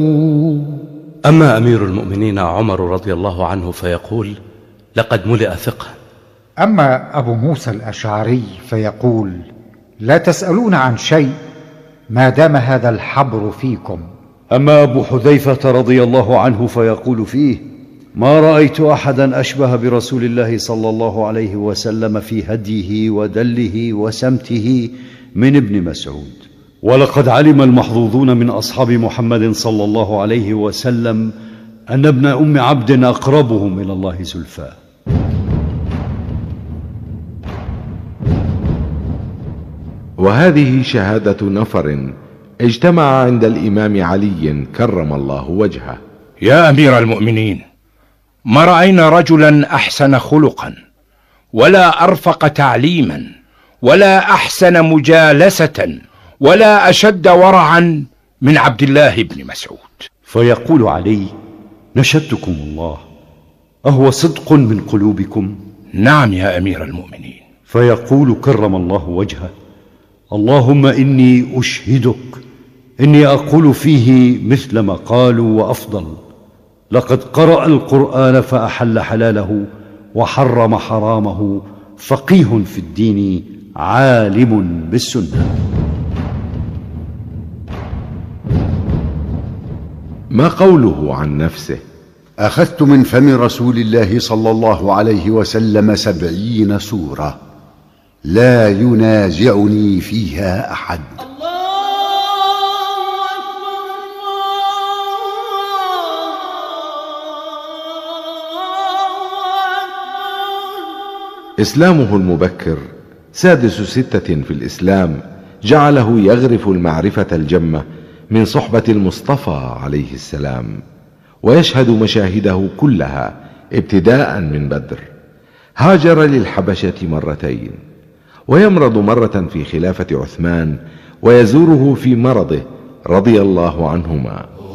أما أمير المؤمنين عمر رضي الله عنه فيقول: لقد ملئ ثقة. أما أبو موسى الأشعري فيقول: لا تسألون عن شيء ما دام هذا الحبر فيكم. أما أبو حذيفة رضي الله عنه فيقول فيه: ما رأيت أحدا أشبه برسول الله صلى الله عليه وسلم في هديه ودله وسمته من ابن مسعود. ولقد علم المحظوظون من أصحاب محمد صلى الله عليه وسلم أن ابن أم عبد أقربهم إلى الله زلفى. وهذه شهادة نفر اجتمع عند الإمام علي كرم الله وجهه. يا أمير المؤمنين، ما رأينا رجلا أحسن خلقا ولا أرفق تعليما ولا أحسن مجالسة ولا أشد ورعا من عبد الله بن مسعود. فيقول علي: نشدتكم الله، أهو صدق من قلوبكم؟ نعم يا أمير المؤمنين. فيقول كرم الله وجهه: اللهم إني أشهدك إني أقول فيه مثل ما قالوا وأفضل. لقد قرأ القرآن فأحل حلاله وحرم حرامه، فقيه في الدين عالم بالسنة. ما قوله عن نفسه؟ أخذت من فم رسول الله صلى الله عليه وسلم 70 سورة لا ينازعني فيها أحد. إسلامه المبكر سادس 6 في الإسلام جعله يغرف المعرفة الجمة من صحبة المصطفى عليه السلام، ويشهد مشاهده كلها ابتداء من بدر. هاجر للحبشة 2 مرتين، ويمرض مرة في خلافة عثمان ويزوره في مرضه رضي الله عنهما.